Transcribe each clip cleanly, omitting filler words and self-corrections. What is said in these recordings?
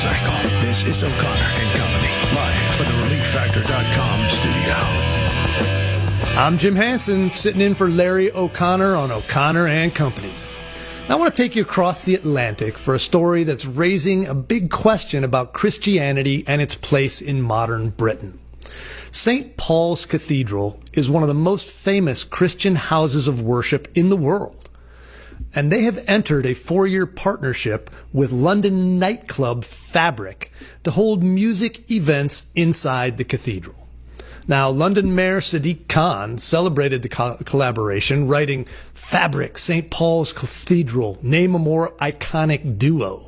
cycle. This is O'Connor and Company, live from the ReliefFactor.com studio. I'm Jim Hansen, sitting in for Larry O'Connor on O'Connor and Company. Now, I want to take you across the Atlantic for a story that's raising a big question about Christianity and its place in modern Britain. St. Paul's Cathedral is one of the most famous Christian houses of worship in the world. And they have entered a 4-year partnership with London nightclub Fabric to hold music events inside the cathedral. Now, London Mayor Sadiq Khan celebrated the collaboration, writing, "Fabric, St. Paul's Cathedral, name a more iconic duo."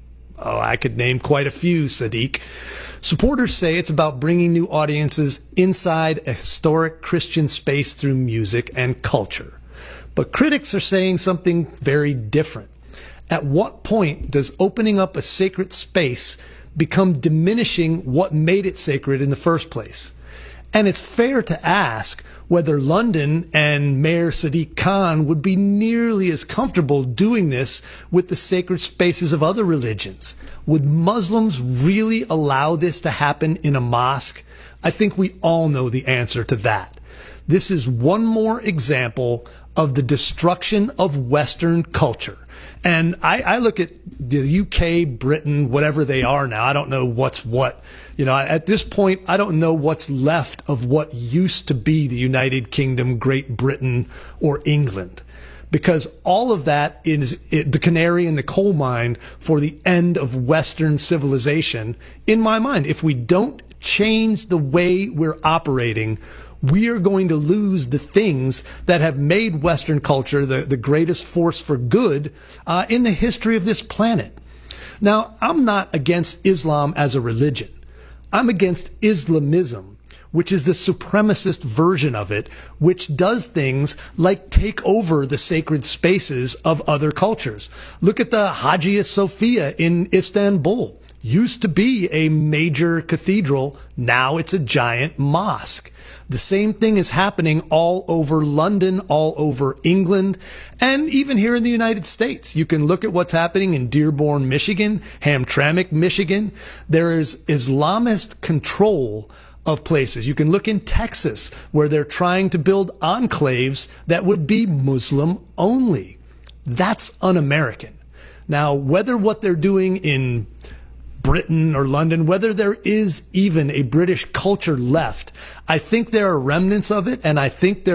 Oh, I could name quite a few, Sadiq. Supporters say it's about bringing new audiences inside a historic Christian space through music and culture. But critics are saying something very different. At what point does opening up a sacred space become diminishing what made it sacred in the first place? And it's fair to ask whether London and Mayor Sadiq Khan would be nearly as comfortable doing this with the sacred spaces of other religions. Would Muslims really allow this to happen in a mosque? I think we all know the answer to that. This is one more example of the destruction of Western culture. And I look at the UK, Britain, whatever they are now. I don't know what's what. You know, at this point, I don't know what's left of what used to be the United Kingdom, Great Britain, or England. Because all of that is the canary in the coal mine for the end of Western civilization, in my mind. If we don't change the way we're operating, we are going to lose the things that have made Western culture the greatest force for good in the history of this planet. Now, I'm not against Islam as a religion. I'm against Islamism, which is the supremacist version of it, which does things like take over the sacred spaces of other cultures. Look at the Hagia Sophia in Istanbul. Used to be a major cathedral. Now it's a giant mosque. The same thing is happening all over London, all over England, and even here in the United States. You can look at what's happening in Dearborn, Michigan, Hamtramck, Michigan. There is Islamist control of places. You can look in Texas, where they're trying to build enclaves that would be Muslim only. That's un-American. Now, whether what they're doing in Britain or London, whether there is even a British culture left, I think there are remnants of it, and I think there